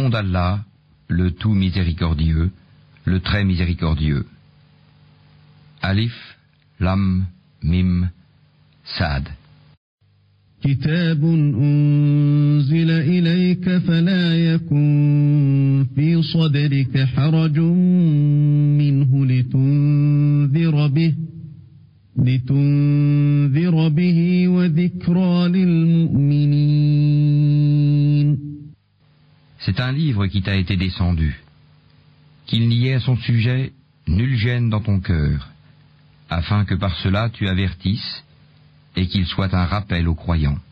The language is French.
nom d'Allah, le tout miséricordieux, le très miséricordieux. Alif, Lam, Mim, Sad. كتاب أنزل إليك فلا يكن في صدرك حرج منه لتنذر به وذكرى للمؤمنين. C'est un livre qui t'a été descendu. Qu'il n'y ait à son sujet nulle gêne dans ton cœur, afin que par cela tu avertisses et qu'il soit un rappel aux croyants.